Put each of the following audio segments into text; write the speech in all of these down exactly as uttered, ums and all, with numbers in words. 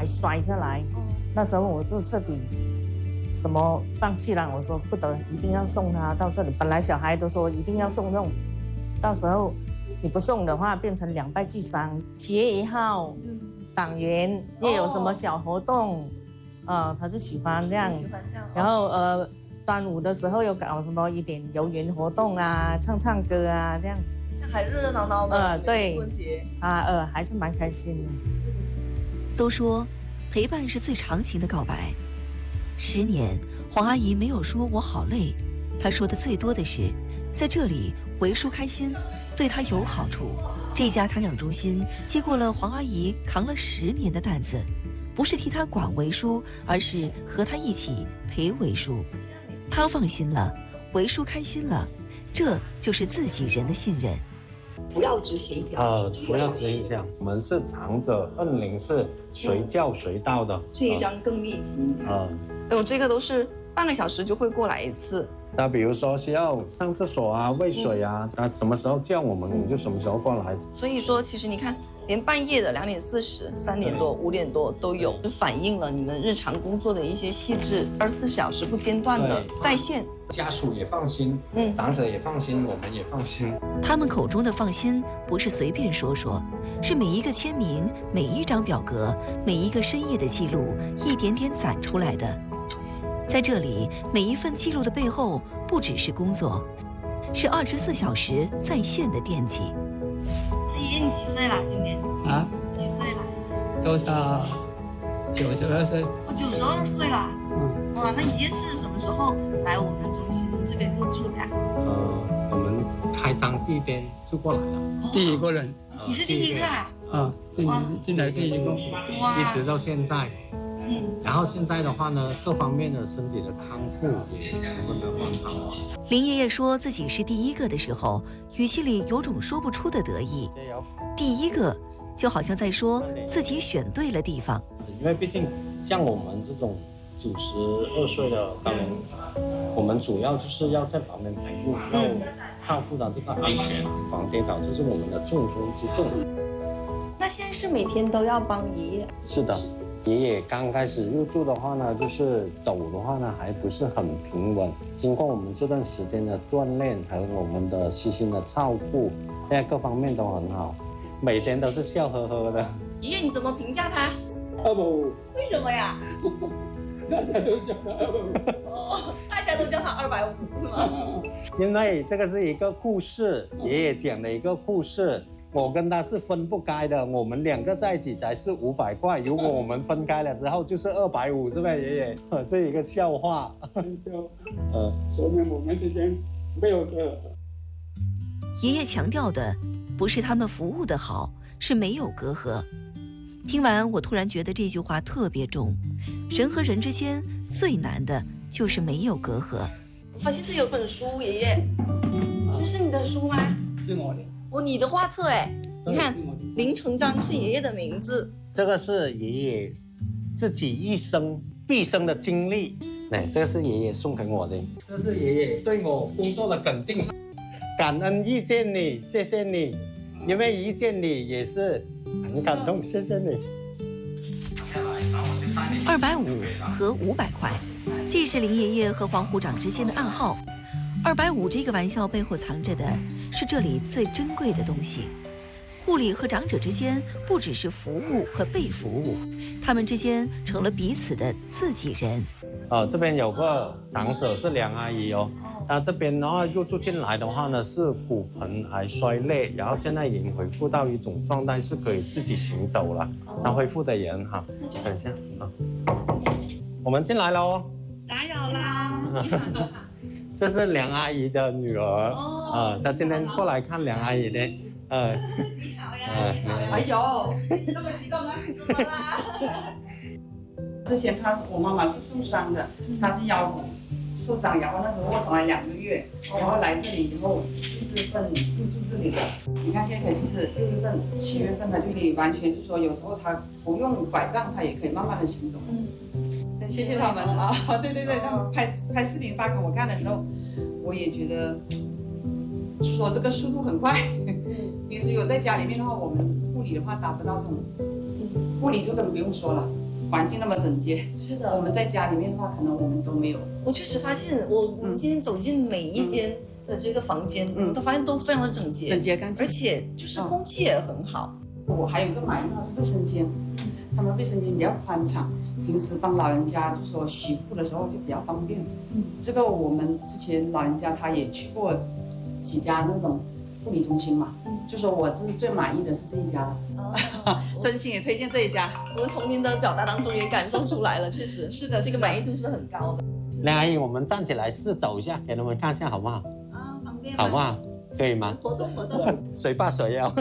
摔下来，那时候我就彻底什么放弃了。我说不得，一定要送他到这里。本来小孩都说一定要送送，到时候你不送的话，变成两败俱伤。企业一号，党员也有什么小活动，啊、呃，他就喜欢这样。 喜欢这样。 然后呃，端午的时候又搞什么一点游园活动啊，唱唱歌啊，这样。 这样还热热闹闹的。 呃，对， 过节啊呃，还是蛮开心的。 都说陪伴是最长情的告白。十年，黄阿姨没有说我好累，她说的最多的是，在这里为叔开心，对她有好处。这家康养中心接过了黄阿姨扛了十年的担子，不是替她管为叔，而是和她一起陪为叔。她放心了，为叔开心了，这就是自己人的信任。 不要执行表， 呃，不要执行表，我们是长者认领，是随叫随到的。 这一张更密集。 啊， 哎呦，这个都是半个小时就会过来一次。 那比如说需要上厕所啊、喂水啊，那、嗯、什么时候叫我们，我们就什么时候过来。 所以说，其实你看，连半夜的两点四十、三点多、五点多都有，就反映了你们日常工作的一些细致，二十四小时不间断的在线。 家属也放心，嗯，长者也放心，我们也放心。 他们口中的放心，不是随便说说，是每一个签名、每一张表格、每一个深夜的记录，一点点攒出来的。在这里，每一份记录的背后，不只是工作，是二十四小时在线的惦记。 爷爷，你几岁了？今年啊？ 几岁了？ 多少？九十二岁。 我九十二岁了。 嗯。 哇，那爷爷是什么时候来我们中心这边入住的呀？ 呃，我们开张第一天就过来了。 第一个人。 你是第一个啊？ 啊，进进来第一个。 哇！一直到现在。嗯。然后现在的话呢，各方面的身体的康复也十分的很好。 林爷爷说自己是第一个的时候，语气里有种说不出的得意。第一个，就好像在说自己选对了地方。 因为毕竟像我们这种九十二岁的高龄，我们主要就是要在旁边陪护，要照顾到这个安全，防跌倒，这是我们的重中之重。 那现在是每天都要帮爷爷？ 是的。爷爷刚开始入住的话呢，就是走的话呢，还不是很平稳。经过我们这段时间的锻炼和我们的细心的照顾，现在各方面都很好，每天都是笑呵呵的。 爷爷，你怎么评价他？ 二百五。 为什么呀？ 大家都叫他二百五。 哦，大家都叫他二百五是吗？ 因为这个是一个故事，爷爷讲的一个故事。我跟他是分不开的，我们两个在一起才是五百块，如果我们分开了之后就是二百五，是吧，爷爷？这一个笑话。 笑。呃，说明我们之间没有隔。 爷爷强调的不是他们服务的好，是没有隔阂。听完，我突然觉得这句话特别重。人和人之间最难的就是没有隔阂。 发现这有本书，爷爷，这是你的书吗？ 是我的。 哦，你的画册哎，你看林成章是爷爷的名字， 这个是爷爷自己一生毕生的经历，哎，这个是爷爷送给我的，这是爷爷对我工作的肯定，感恩遇见你，谢谢你，因为遇见你也是很感动，谢谢你。 二百五和五百块，这是林爷爷和黄护长之间的暗号。二百五这个玩笑背后藏着的是这里最珍贵的东西。护理和长者之间不只是服务和被服务，他们之间成了彼此的自己人。 哦，这边有个长者是梁阿姨哦，她这边的话入住进来的话呢是骨盆癌衰裂，然后现在已经恢复到一种状态，是可以自己行走了，她恢复的也很好。等一下啊，我们进来了哦。 打扰啦。 这是梁阿姨的女儿，哦、啊，她今天过来看梁阿姨的，呃， 你好呀，你好呀，哎呦，那么激动吗？怎么啦？ 之前她我妈妈是受伤的，她是腰骨受伤，然后那时候卧床了两个月，然后来这里以后四月份入住这里的。你看现在才是六月份、七月份，她就可以完全就是说，有时候她不用拐杖，她也可以慢慢的行走。嗯。 谢谢他们啊！对对对，他们拍拍视频发给我看的时候，我也觉得说这个速度很快。平时有在家里面的话，我们护理的话达不到这种，护理就更不用说了。 环境那么整洁。 是的， 我们在家里面的话，可能我们都没有。 我确实发现，我我们今天走进每一间的这个房间，嗯，都发现都非常的整洁， 整洁干净， 而且就是空气也很好。 嗯、我还有一个满意的是卫生间，他们卫生间比较宽敞，平时帮老人家就说洗护的时候就比较方便。嗯，这个我们之前老人家他也去过几家那种护理中心嘛，嗯、就说我这是最满意的是这一家了。哦、真心也推荐这一家。 我们从您的表达当中也感受出来了，确实是的，这个满意度是很高的。 梁阿姨，我们站起来试走一下，给他们看一下好不好？ 啊，方便好不好？可以吗？ 活动活动， 谁怕谁哦。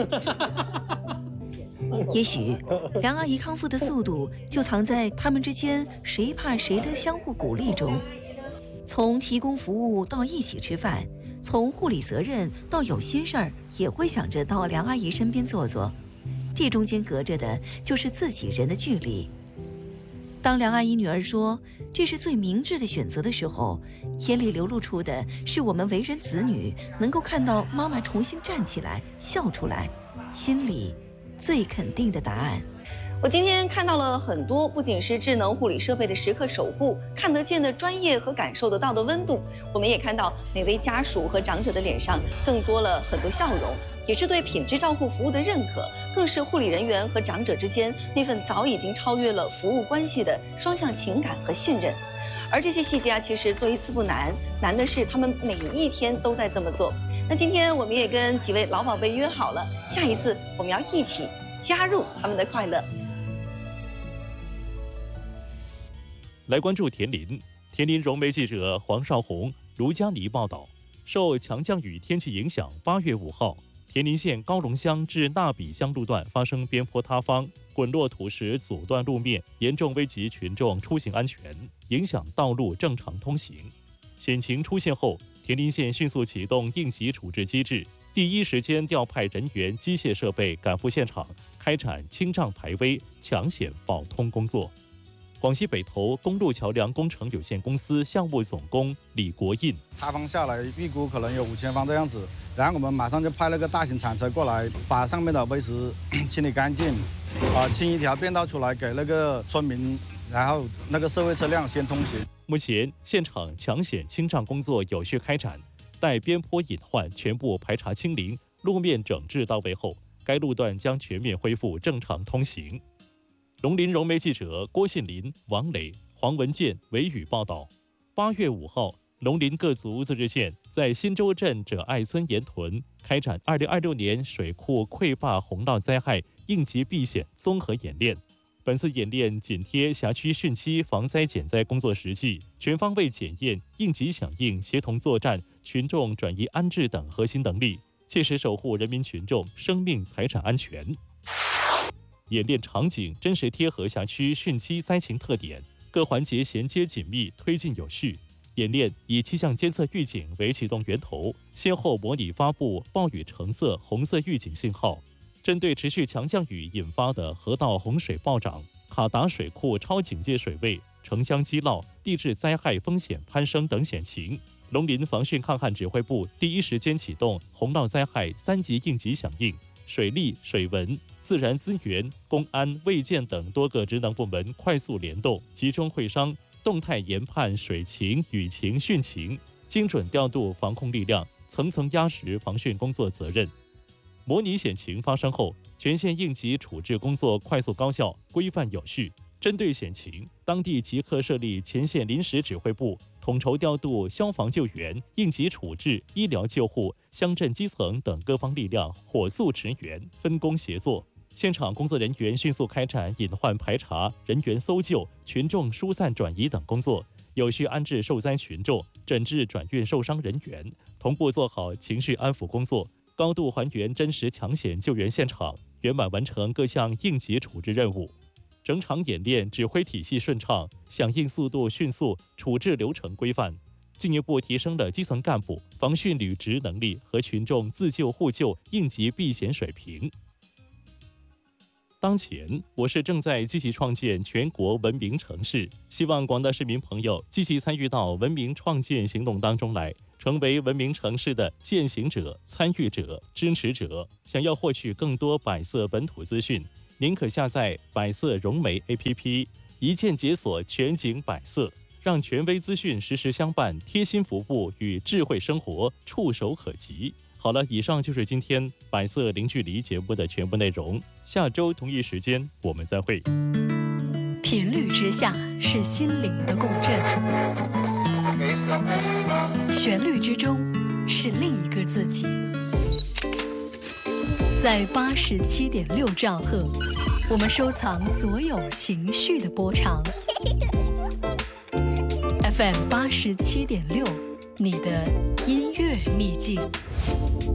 也许梁阿姨康复的速度就藏在他们之间谁怕谁的相互鼓励中。从提供服务到一起吃饭，从护理责任到有心事儿也会想着到梁阿姨身边坐坐，这中间隔着的就是自己人的距离。当梁阿姨女儿说这是最明智的选择的时候，眼里流露出的是我们为人子女能够看到妈妈重新站起来笑出来，心里最肯定的答案。 我今天看到了很多，不仅是智能护理设备的时刻守护，看得见的专业和感受得到的温度，我们也看到每位家属和长者的脸上更多了很多笑容，也是对品质照护服务的认可，更是护理人员和长者之间那份早已经超越了服务关系的双向情感和信任。而这些细节啊，其实做一次不难，难的是他们每一天都在这么做。那今天我们也跟几位老宝贝约好了，下一次我们要一起加入他们的快乐。 来关注田林，田林融媒记者黄少红、卢佳妮报道。受强降雨天气影响，八月五号，田林县高龙乡至纳比乡路段发生边坡塌方，滚落土石阻断路面，严重危及群众出行安全，影响道路正常通行。险情出现后，田林县迅速启动应急处置机制，第一时间调派人员、机械设备赶赴现场，开展清障排危、抢险保通工作。广西北投公路桥梁工程有限公司项目总工李国印： 塌方下来，预估可能有五千方这样子，然后我们马上就派了个大型铲车过来，把上面的危石清理干净，啊，清一条便道出来给那个村民，然后那个社会车辆先通行。 目前现场抢险清障工作有序开展，待边坡隐患全部排查清零，路面整治到位后，该路段将全面恢复正常通行。龙林融媒记者郭信林、王磊、黄文健、韦宇报道。八月五号，龙林各族自治县在新洲镇者爱村盐屯开展二零二六年水库溃坝洪涝灾害应急避险综合演练。本次演练紧贴辖区汛期防灾减灾工作实际，全方位检验应急响应、协同作战、群众转移安置等核心能力，切实守护人民群众生命财产安全。演练场景真实贴合辖区汛期灾情特点，各环节衔接紧密，推进有序。演练以气象监测预警为启动源头，先后模拟发布暴雨橙色、红色预警信号，针对持续强降雨引发的河道洪水暴涨、卡达水库超警戒水位、城乡积涝、地质灾害风险攀升等险情，龙林防汛抗旱指挥部第一时间启动洪涝灾害三级应急响应，水利、水文、自然资源、公安、卫健等多个职能部门快速联动，集中会商，动态研判水情、雨情、汛情，精准调度防控力量，层层压实防汛工作责任。模拟险情发生后，全县应急处置工作快速高效、规范有序。针对险情，当地即刻设立前线临时指挥部，统筹调度消防救援、应急处置、医疗救护、乡镇基层等各方力量，火速驰援，分工协作。现场工作人员迅速开展隐患排查、人员搜救、群众疏散转移等工作，有序安置受灾群众，诊治转运受伤人员，同步做好情绪安抚工作，高度还原真实抢险救援现场，圆满完成各项应急处置任务。整场演练指挥体系顺畅，响应速度迅速，处置流程规范，进一步提升了基层干部防汛履职能力和群众自救互救应急避险水平。当前，我市正在积极创建全国文明城市，希望广大市民朋友积极参与到文明创建行动当中来，成为文明城市的践行者、参与者、支持者。想要获取更多百色本土资讯，您可下载百色融媒 A P P， 一键解锁全景百色，让权威资讯实时相伴，贴心服务与智慧生活触手可及。好了，以上就是今天百色零距离节目的全部内容。下周同一时间我们再会。 频率之下是心灵的共振，旋律之中是另一个自己。在八十七点六兆赫，我们收藏所有情绪的波长。F M 八十七点六，你的音乐秘境。